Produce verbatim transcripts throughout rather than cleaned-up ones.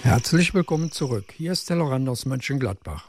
Herzlich willkommen zurück. Hier ist Tellerrand aus Mönchengladbach.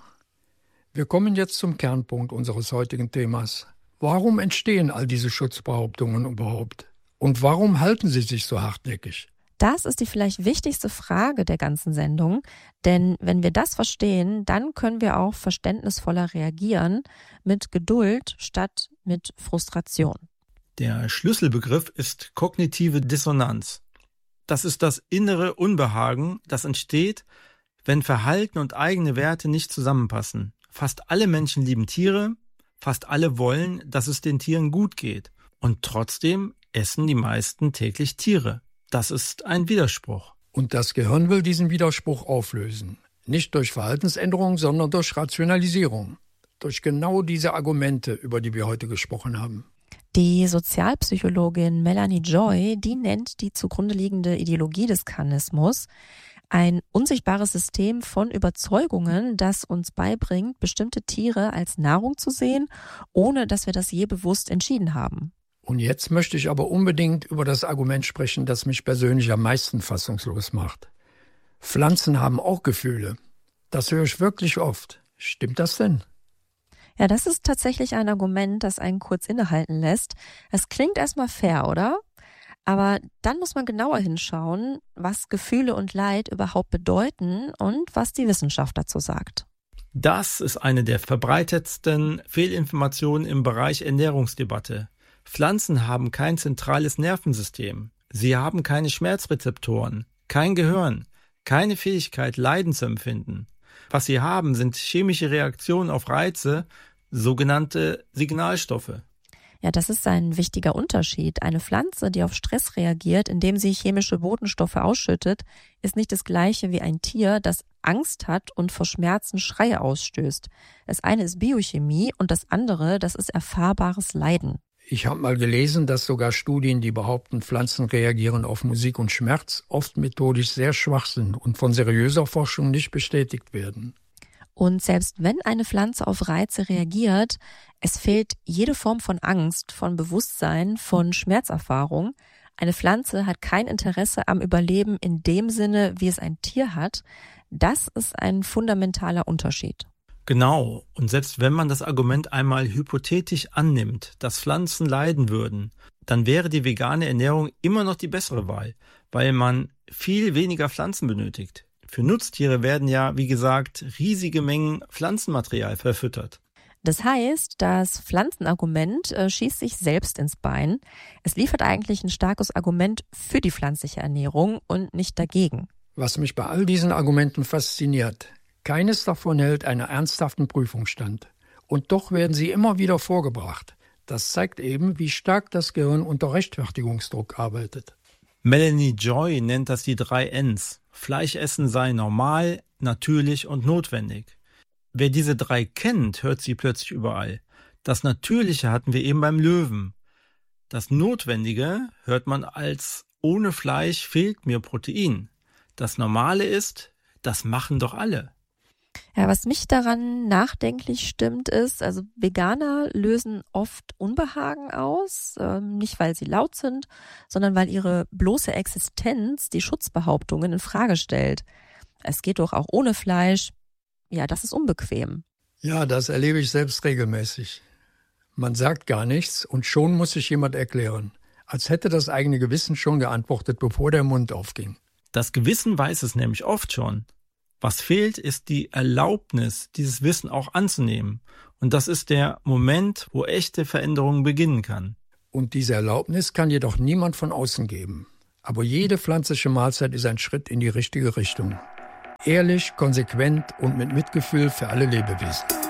Wir kommen jetzt zum Kernpunkt unseres heutigen Themas. Warum entstehen all diese Schutzbehauptungen überhaupt? Und warum halten sie sich so hartnäckig? Das ist die vielleicht wichtigste Frage der ganzen Sendung, denn wenn wir das verstehen, dann können wir auch verständnisvoller reagieren, mit Geduld statt mit Frustration. Der Schlüsselbegriff ist kognitive Dissonanz. Das ist das innere Unbehagen, das entsteht, wenn Verhalten und eigene Werte nicht zusammenpassen. Fast alle Menschen lieben Tiere, fast alle wollen, dass es den Tieren gut geht. Und trotzdem essen die meisten täglich Tiere. Das ist ein Widerspruch. Und das Gehirn will diesen Widerspruch auflösen. Nicht durch Verhaltensänderung, sondern durch Rationalisierung. Durch genau diese Argumente, über die wir heute gesprochen haben. Die Sozialpsychologin Melanie Joy, die nennt die zugrunde liegende Ideologie des Carnismus ein unsichtbares System von Überzeugungen, das uns beibringt, bestimmte Tiere als Nahrung zu sehen, ohne dass wir das je bewusst entschieden haben. Und jetzt möchte ich aber unbedingt über das Argument sprechen, das mich persönlich am meisten fassungslos macht. Pflanzen haben auch Gefühle. Das höre ich wirklich oft. Stimmt das denn? Ja, das ist tatsächlich ein Argument, das einen kurz innehalten lässt. Es klingt erstmal fair, oder? Aber dann muss man genauer hinschauen, was Gefühle und Leid überhaupt bedeuten und was die Wissenschaft dazu sagt. Das ist eine der verbreitetsten Fehlinformationen im Bereich Ernährungsdebatte. Pflanzen haben kein zentrales Nervensystem. Sie haben keine Schmerzrezeptoren, kein Gehirn, keine Fähigkeit, Leiden zu empfinden. Was sie haben, sind chemische Reaktionen auf Reize, sogenannte Signalstoffe. Ja, das ist ein wichtiger Unterschied. Eine Pflanze, die auf Stress reagiert, indem sie chemische Botenstoffe ausschüttet, ist nicht das gleiche wie ein Tier, das Angst hat und vor Schmerzen Schreie ausstößt. Das eine ist Biochemie und das andere, das ist erfahrbares Leiden. Ich habe mal gelesen, dass sogar Studien, die behaupten, Pflanzen reagieren auf Musik und Schmerz, oft methodisch sehr schwach sind und von seriöser Forschung nicht bestätigt werden. Und selbst wenn eine Pflanze auf Reize reagiert, es fehlt jede Form von Angst, von Bewusstsein, von Schmerzerfahrung. Eine Pflanze hat kein Interesse am Überleben in dem Sinne, wie es ein Tier hat. Das ist ein fundamentaler Unterschied. Genau, und selbst wenn man das Argument einmal hypothetisch annimmt, dass Pflanzen leiden würden, dann wäre die vegane Ernährung immer noch die bessere Wahl, weil man viel weniger Pflanzen benötigt. Für Nutztiere werden ja, wie gesagt, riesige Mengen Pflanzenmaterial verfüttert. Das heißt, das Pflanzenargument äh, schießt sich selbst ins Bein. Es liefert eigentlich ein starkes Argument für die pflanzliche Ernährung und nicht dagegen. Was mich bei all diesen Argumenten fasziniert: Keines davon hält einer ernsthaften Prüfung stand. Und doch werden sie immer wieder vorgebracht. Das zeigt eben, wie stark das Gehirn unter Rechtfertigungsdruck arbeitet. Melanie Joy nennt das die drei Ns. Fleischessen sei normal, natürlich und notwendig. Wer diese drei kennt, hört sie plötzlich überall. Das Natürliche hatten wir eben beim Löwen. Das Notwendige hört man als ohne Fleisch fehlt mir Protein. Das Normale ist, das machen doch alle. Ja, was mich daran nachdenklich stimmt, ist, also Veganer lösen oft Unbehagen aus, ähm, nicht weil sie laut sind, sondern weil ihre bloße Existenz die Schutzbehauptungen in Frage stellt. Es geht doch auch ohne Fleisch. Ja, das ist unbequem. Ja, das erlebe ich selbst regelmäßig. Man sagt gar nichts und schon muss sich jemand erklären. Als hätte das eigene Gewissen schon geantwortet, bevor der Mund aufging. Das Gewissen weiß es nämlich oft schon. Was fehlt, ist die Erlaubnis, dieses Wissen auch anzunehmen. Und das ist der Moment, wo echte Veränderung beginnen kann. Und diese Erlaubnis kann jedoch niemand von außen geben. Aber jede pflanzliche Mahlzeit ist ein Schritt in die richtige Richtung. Ehrlich, konsequent und mit Mitgefühl für alle Lebewesen.